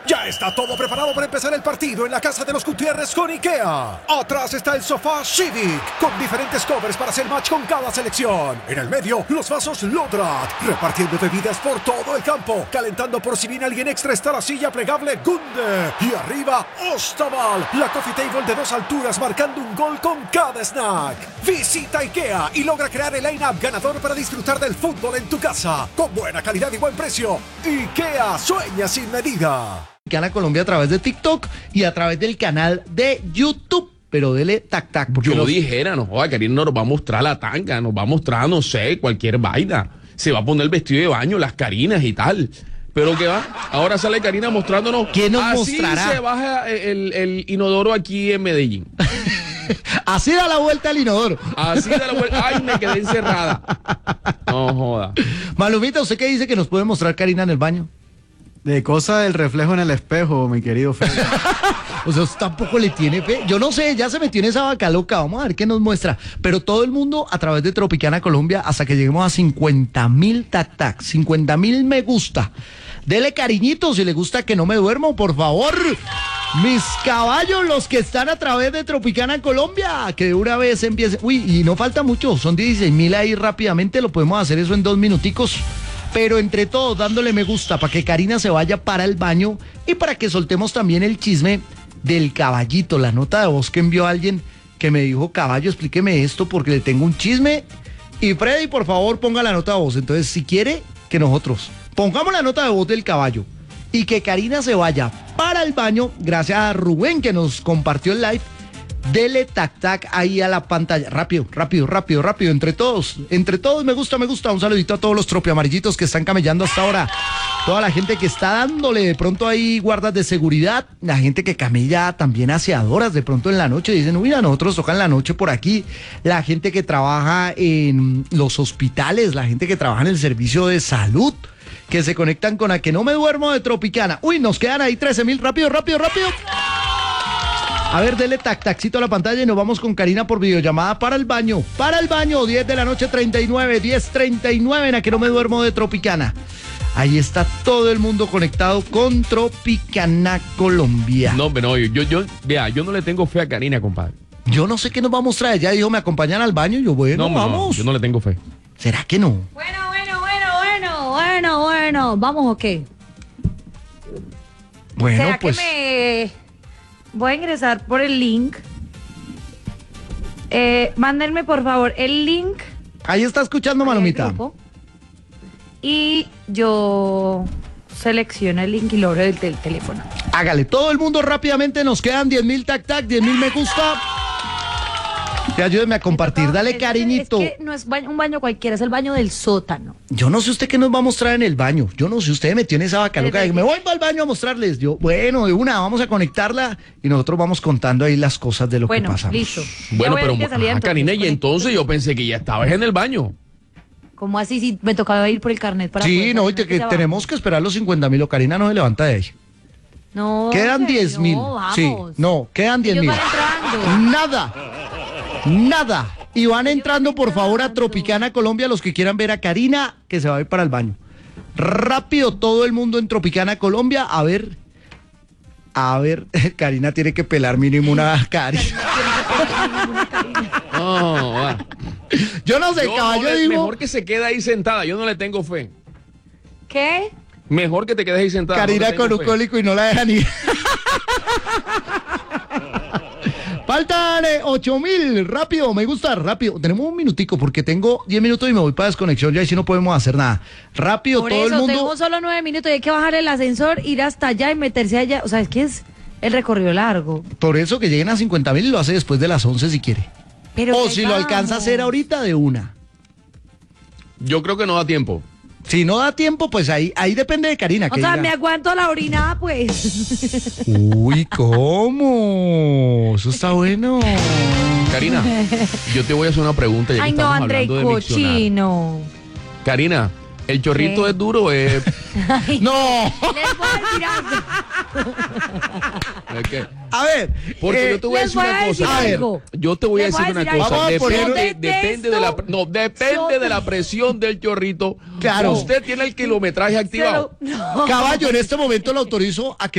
Ya está todo preparado para empezar el partido en la casa de los Gutiérrez con IKEA. Atrás está el sofá Civic, con diferentes covers para hacer match con cada selección. En el medio, los vasos Lodrat, repartiendo bebidas por todo el campo. Calentando por si viene alguien extra está la silla plegable Gunde. Y arriba, Ostaval, la coffee table de 2 alturas marcando un gol con cada snack. Visita IKEA y logra crear el line-up ganador para disfrutar del fútbol en tu casa. Con buena calidad y buen precio. IKEA, sueña sin medida. Gana Colombia a través de TikTok y a través del canal de YouTube. Pero dele tac tac. Yo lo dijera, no joda, Karina nos va a mostrar la tanga, nos va a mostrar, no sé, cualquier vaina. Se va a poner el vestido de baño, las Karinas y tal. Pero ¿qué va? Ahora sale Karina mostrándonos. ¿Quién nos así mostrará? Se baja el inodoro aquí en Medellín. Así da la vuelta al inodoro. Así da la vuelta. Ay, me quedé encerrada. No joda. Malumita, ¿usted qué dice que nos puede mostrar Karina en el baño? De cosa del reflejo en el espejo, mi querido Fede. O sea, usted tampoco le tiene fe. Yo no sé, ya se metió en esa vaca loca. Vamos a ver qué nos muestra. Pero todo el mundo a través de Tropicana Colombia hasta que lleguemos a 50,000 tac-tac, 50,000 me gusta. Dele cariñito si le gusta que no me duermo, por favor. Mis caballos, los que están a través de Tropicana Colombia, que de una vez empiece. Uy, y no falta mucho, son 16,000 ahí rápidamente, lo podemos hacer eso en 2 minuticos. Pero entre todos, dándole me gusta para que Karina se vaya para el baño y para que soltemos también el chisme del caballito, la nota de voz que envió alguien que me dijo, caballo, explíqueme esto porque le tengo un chisme. Y Freddy, por favor, ponga la nota de voz. Entonces, si quiere que nosotros pongamos la nota de voz del caballo y que Karina se vaya para el baño, gracias a Rubén que nos compartió el live, dele tac tac ahí a la pantalla. Rápido, rápido, rápido, rápido. Entre todos, me gusta, me gusta. Un saludito a todos los tropiamarillitos que están camellando hasta ahora. Toda la gente que está dándole de pronto ahí guardas de seguridad. La gente que camella también aseadoras de pronto en la noche. Dicen, uy, a nosotros tocan la noche por aquí. La gente que trabaja en los hospitales. La gente que trabaja en el servicio de salud. Que se conectan con A Que No Me Duermo de Tropicana. Uy, nos quedan ahí 13,000. Rápido, rápido, rápido. A ver, dele tac-tacito a la pantalla y nos vamos con Karina por videollamada para el baño. Para el baño, 10 de la noche, 39, 10:39 en A Que No Me Duermo de Tropicana. Ahí está todo el mundo conectado con Tropicana Colombia. No, pero yo no le tengo fe a Karina, compadre. Yo no sé qué nos va a mostrar. Ella dijo, ¿me acompañan al baño? Y yo, bueno, vamos. Yo no le tengo fe. ¿Será que no? Bueno. ¿Vamos o qué? Bueno, ¿Será pues. que voy a ingresar por el link? Mándenme, por favor, el link. Ahí está escuchando, Malumita. Y yo selecciono el link y lo abro del teléfono. Hágale, todo el mundo rápidamente, nos quedan 10,000 tac-tac, 10,000 me gusta. Que ayúdeme a compartir, dale cariñito. Es que no es un baño cualquiera, es el baño del sótano. Yo no sé usted qué nos va a mostrar en el baño. Yo no sé, usted metió en esa vaca loca. Me voy para el baño a mostrarles. Yo, bueno, de una, vamos a conectarla y nosotros vamos contando ahí las cosas de lo que pasa. Listo. Bueno, pero Karina, y entonces yo pensé que ya estabas en el baño. ¿Cómo así? Si me tocaba ir por el carnet para sí, no, tenemos que esperar los 50,000. Karina no se levanta de ahí. No. Quedan 10,000. Sí, no, quedan 10,000. Nada. Y van entrando, por favor, a Tropicana Colombia los que quieran ver a Karina, que se va a ir para el baño. Rápido, todo el mundo en Tropicana Colombia. A ver, Karina tiene que pelar mínimo una Karina. No, yo no sé, caballo dijo. Mejor que se quede ahí sentada, yo no le tengo fe. ¿Qué? Mejor que te quedes ahí sentada. Karina con un cólico y no la deja ni. Faltan 8,000, rápido, me gusta, rápido. Tenemos un minutico porque tengo 10 minutos y me voy para desconexión ya y si no podemos hacer nada. Rápido, por todo eso, el mundo. tenemos solo 9 minutos y hay que bajar el ascensor, ir hasta allá y meterse allá. O sea, es que es el recorrido largo. Por eso que lleguen a 50,000 y lo hace después de las 11 si quiere. Pero o si lo alcanza a hacer ahorita de una. Yo creo que no da tiempo. Si no da tiempo, pues ahí depende de Karina. O sea, me aguanto la orinada, pues. Uy, ¿cómo? Eso está bueno. Karina, yo te voy a hacer una pregunta. Ya que Ay, no, estamos André, hablando de cochino. Karina, ¿el chorrito es duro o es...? Ay, ¡No! Les voy a decir algo. A ver, porque yo te voy a decir una cosa. A ver, yo te voy a decir una cosa. Depende de la presión del chorrito. Claro. Usted tiene el kilometraje activado. No. Caballo, en este momento lo autorizo a que